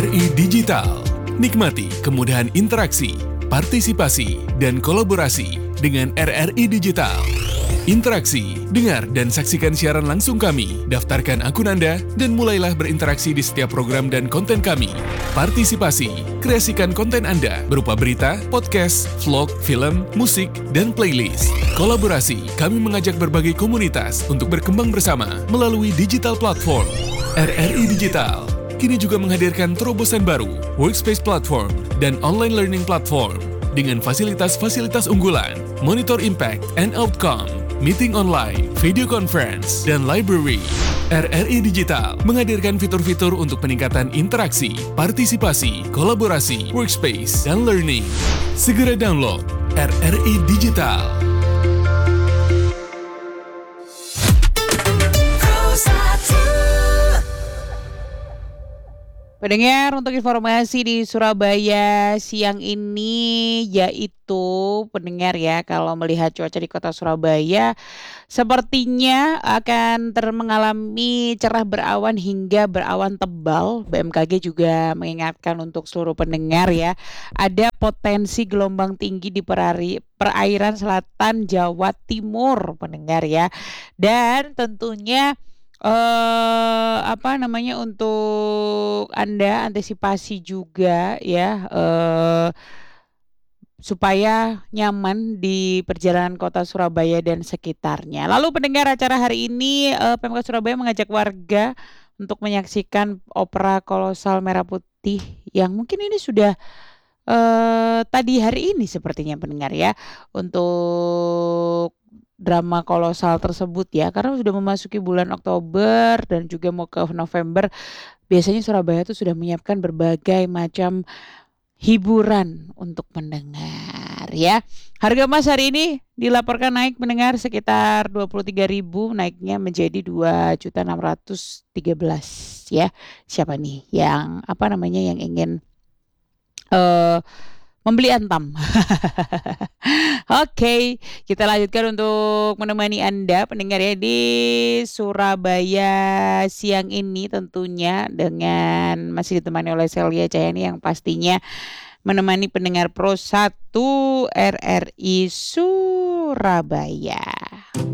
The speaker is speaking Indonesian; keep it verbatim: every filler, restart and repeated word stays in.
R I Digital. Nikmati kemudahan interaksi, partisipasi, dan kolaborasi dengan R R I Digital. Interaksi, dengar dan saksikan siaran langsung kami, daftarkan akun Anda, dan mulailah berinteraksi di setiap program dan konten kami. Partisipasi, kreasikan konten Anda berupa berita, podcast, vlog, film, musik, dan playlist. Kolaborasi, kami mengajak berbagai komunitas untuk berkembang bersama melalui digital platform. R R I Digital kini juga menghadirkan terobosan baru, workspace platform, dan online learning platform dengan fasilitas-fasilitas unggulan, monitor impact and outcome, meeting online, video conference, dan library. R R I Digital menghadirkan fitur-fitur untuk peningkatan interaksi, partisipasi, kolaborasi, workspace, dan learning. Segera download R R I Digital. Pendengar, untuk informasi di Surabaya siang ini yaitu pendengar ya, kalau melihat cuaca di kota Surabaya sepertinya akan ter mengalami cerah berawan hingga berawan tebal. B M K G juga mengingatkan untuk seluruh pendengar ya, ada potensi gelombang tinggi di perari, perairan selatan Jawa Timur pendengar ya. Dan tentunya eh apa namanya untuk Anda antisipasi juga ya eh supaya nyaman di perjalanan kota Surabaya dan sekitarnya. Lalu pendengar, acara hari ini eh, Pemkab Surabaya mengajak warga untuk menyaksikan opera kolosal Merah Putih yang mungkin ini sudah eh tadi hari ini sepertinya pendengar ya, untuk drama kolosal tersebut ya, karena sudah memasuki bulan Oktober dan juga mau ke November. Biasanya Surabaya itu sudah menyiapkan berbagai macam hiburan untuk pendengar ya. Harga emas hari ini dilaporkan naik pendengar sekitar dua puluh tiga ribu, naiknya menjadi dua juta enam ratus tiga belas ya. Siapa nih yang apa namanya yang ingin eh membeli antam. Oke, kita lanjutkan untuk menemani Anda pendengar ya di Surabaya siang ini, tentunya dengan masih ditemani oleh Celia Cayani yang pastinya menemani pendengar Pro satu R R I Surabaya.